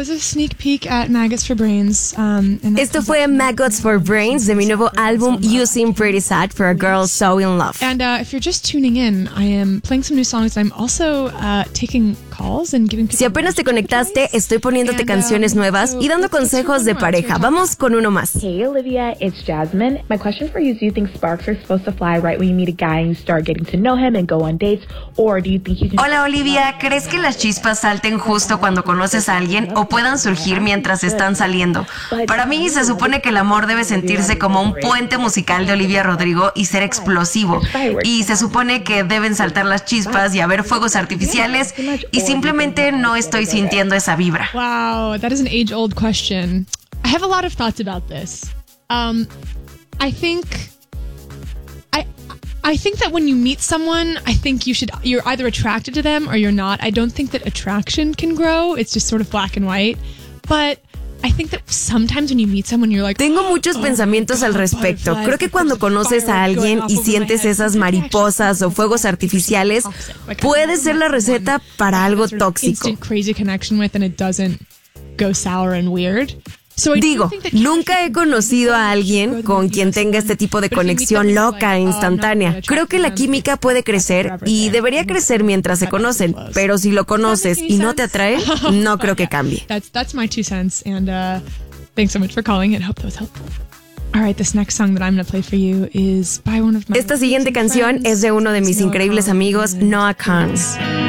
was a sneak peek at Maggots for Brains. Esto fue Maggots for Brains de mi nuevo álbum You Seem Pretty Sad for a Girl So In Love. And if you're just tuning in, I am playing some new songs. I'm also taking calls and giving people... Si apenas te conectaste, estoy poniéndote canciones nuevas y dando consejos de pareja. Vamos con uno más. Hey Olivia, it's Jasmine. My question for you is, do you think sparks are supposed to fly right when you meet a guy and you start getting to know him and go on dates? Or do you think you can... Hola Olivia, ¿crees que las chispas salten justo cuando conoces a alguien o puedan surgir mientras están saliendo? Para mí se supone que el amor debe sentirse como un puente musical de Olivia Rodrigo y ser explosivo. Y se supone que deben saltar las chispas y haber fuegos artificiales y simplemente no estoy sintiendo esa vibra. Wow, that is an age-old question. I have a lot of thoughts about this. I think that when you meet someone, I think you're either attracted to them or you're not. I don't think that attraction can grow. It's just sort of black and white. But I think that sometimes when you meet someone, you're like... Tengo muchos pensamientos al respecto. Creo que cuando conoces a alguien y sientes esas mariposas o fuegos artificiales, puede ser la receta para algo tóxico. Instant crazy connection with and it doesn't go sour and weird. Digo, nunca he conocido a alguien con quien tenga este tipo de conexión loca e instantánea. Creo que la química puede crecer y debería crecer mientras se conocen, pero si lo conoces y no te atrae, no creo que cambie. That's my 2 cents, and thanks so much for calling it. Hope that was helpful. All right, this next song that I'm going to play for you is by one of my... Esta siguiente canción es de uno de mis increíbles amigos, Noah Kahan.